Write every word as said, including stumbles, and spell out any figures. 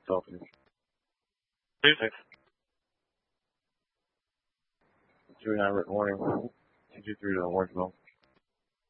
Talking. Two six. Two nine written warning. Two two three to the warning bell.